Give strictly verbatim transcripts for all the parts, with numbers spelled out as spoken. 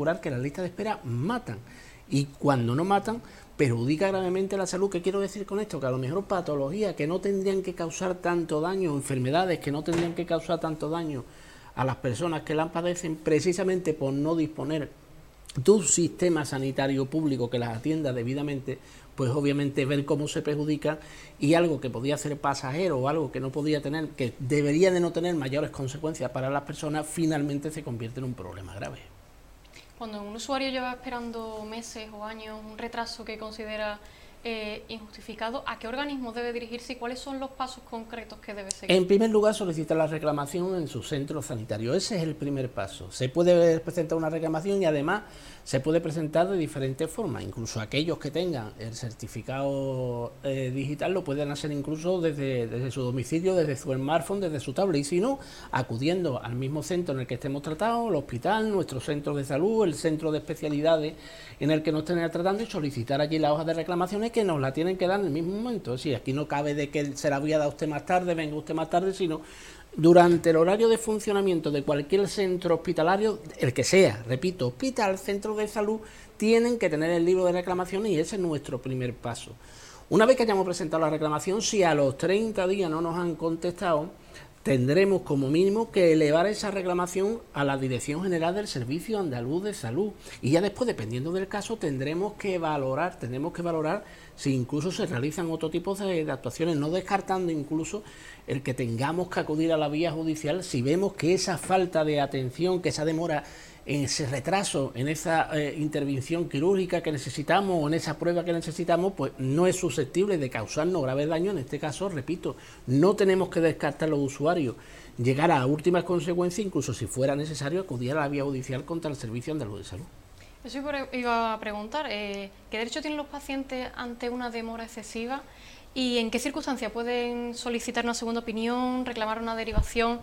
asegurar que las listas de espera matan. Y cuando no matan, perjudica gravemente la salud. ¿Qué quiero decir con esto? Que a lo mejor patologías que no tendrían que causar tanto daño, enfermedades que no tendrían que causar tanto daño a las personas que las padecen, precisamente por no disponer de un sistema sanitario público que las atienda debidamente, pues obviamente ver cómo se perjudica, y algo que podía ser pasajero o algo que no podía tener, que debería de no tener mayores consecuencias para las personas, finalmente se convierte en un problema grave. Cuando un usuario lleva esperando meses o años un retraso que considera eh, injustificado, ¿a qué organismo debe dirigirse y cuáles son los pasos concretos que debe seguir? En primer lugar, solicitar la reclamación en su centro sanitario. Ese es el primer paso. Se puede presentar una reclamación y además se puede presentar de diferentes formas. Incluso aquellos que tengan el certificado eh, digital lo pueden hacer incluso desde, desde su domicilio, desde su smartphone, desde su tablet, y si no, acudiendo al mismo centro en el que estemos tratados, el hospital, nuestro centro de salud, el centro de especialidades en el que nos estén tratando, y solicitar allí la hoja de reclamaciones, que nos la tienen que dar en el mismo momento. Es decir, aquí no cabe de que se la voy a dar a usted más tarde, venga usted más tarde, sino durante el horario de funcionamiento de cualquier centro hospitalario, el que sea, repito, hospital, centro de salud, tienen que tener el libro de reclamaciones, y ese es nuestro primer paso. Una vez que hayamos presentado la reclamación, si a los treinta días no nos han contestado, tendremos como mínimo que elevar esa reclamación a la Dirección General del Servicio Andaluz de Salud, y ya después, dependiendo del caso, tendremos que valorar, tendremos que valorar si incluso se realizan otro tipo de, de actuaciones, no descartando incluso el que tengamos que acudir a la vía judicial si vemos que esa falta de atención, que esa demora, ese retraso en esa eh, intervención quirúrgica que necesitamos o en esa prueba que necesitamos, pues no es susceptible de causarnos graves daños. En este caso, repito, no tenemos que descartar a los usuarios llegar a últimas consecuencias, incluso si fuera necesario acudir a la vía judicial contra el Servicio Andaluz de Salud. Eso iba a preguntar, eh, ¿qué derecho tienen los pacientes ante una demora excesiva y en qué circunstancias pueden solicitar una segunda opinión, reclamar una derivación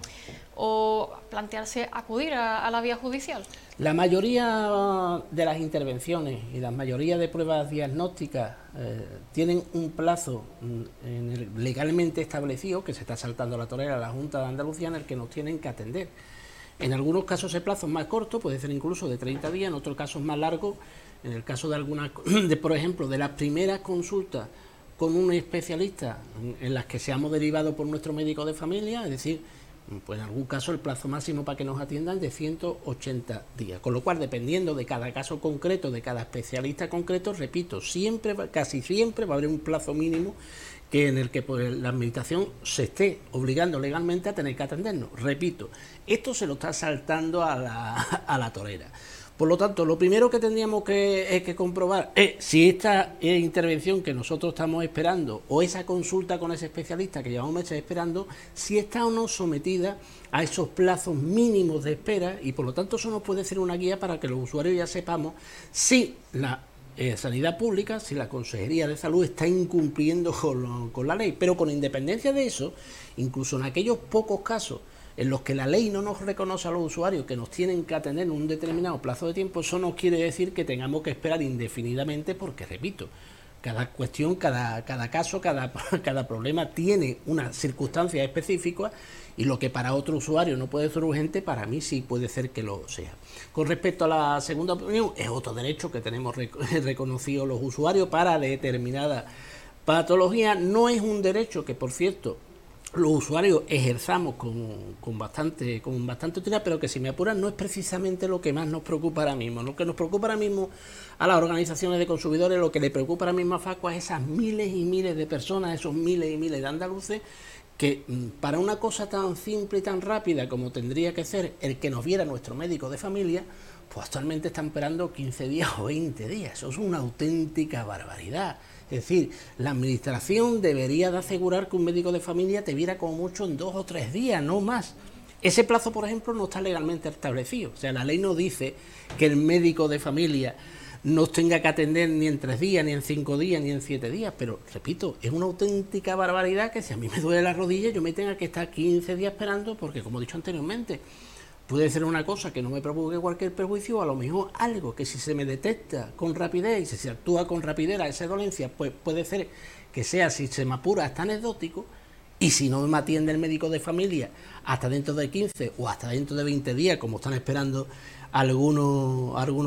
o plantearse acudir a, a la vía judicial? La mayoría de las intervenciones y la mayoría de pruebas diagnósticas eh, tienen un plazo en el, legalmente establecido, que se está saltando la torera a la Junta de Andalucía, en el que nos tienen que atender. En algunos casos ese plazo es más corto, puede ser incluso de treinta días, en otros casos más largo. En el caso de algunas, de, por ejemplo, de las primeras consultas con un especialista en las que seamos derivados por nuestro médico de familia, es decir, pues en algún caso el plazo máximo para que nos atiendan es de ciento ochenta días, con lo cual, dependiendo de cada caso concreto, de cada especialista concreto, repito, siempre, casi siempre va a haber un plazo mínimo que en el que pues, la administración se esté obligando legalmente a tener que atendernos. Repito, esto se lo está saltando a la, a la torera. Por lo tanto, lo primero que tendríamos que, eh, que comprobar es si esta eh, intervención que nosotros estamos esperando, o esa consulta con ese especialista que llevamos meses esperando, si está o no sometida a esos plazos mínimos de espera, y por lo tanto eso nos puede ser una guía para que los usuarios ya sepamos si la eh, sanidad pública, si la Consejería de Salud está incumpliendo con, lo, con la ley. Pero con independencia de eso, incluso en aquellos pocos casos en los que la ley no nos reconoce a los usuarios que nos tienen que atender en un determinado plazo de tiempo, eso no quiere decir que tengamos que esperar indefinidamente, porque, repito, cada cuestión, cada, cada caso, cada, cada problema tiene una circunstancia específica, y lo que para otro usuario no puede ser urgente, para mí sí puede ser que lo sea. Con respecto a la segunda opinión, es otro derecho que tenemos reconocido los usuarios para determinada patología. No es un derecho que, por cierto, los usuarios ejerzamos con, con, bastante, con bastante utilidad, pero que, si me apuran, no es precisamente lo que más nos preocupa ahora mismo. Lo que nos preocupa ahora mismo a las organizaciones de consumidores, lo que le preocupa ahora mismo a Facua es esas miles y miles de personas, esos miles y miles de andaluces, que para una cosa tan simple y tan rápida como tendría que ser el que nos viera nuestro médico de familia, pues actualmente están esperando quince días o veinte días. Eso es una auténtica barbaridad. Es decir, la administración debería de asegurar que un médico de familia te viera como mucho en dos o tres días, no más. Ese plazo, por ejemplo, no está legalmente establecido. O sea, la ley no dice que el médico de familia nos tenga que atender ni en tres días, ni en cinco días, ni en siete días. Pero, repito, es una auténtica barbaridad que si a mí me duele la rodilla, yo me tenga que estar quince días esperando, porque, como he dicho anteriormente, puede ser una cosa que no me provoque cualquier perjuicio, o a lo mejor algo que, si se me detecta con rapidez y si se actúa con rapidez a esa dolencia, pues puede ser que sea, si se me apura, hasta anecdótico, y si no me atiende el médico de familia hasta dentro de quince o hasta dentro de veinte días, como están esperando algunos, algunos